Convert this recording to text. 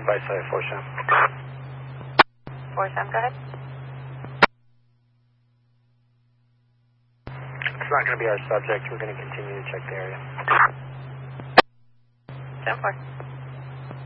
by site, 4-7. 4-7, go ahead. It's not going to be our subject. We're going to continue to check the area. 7-4.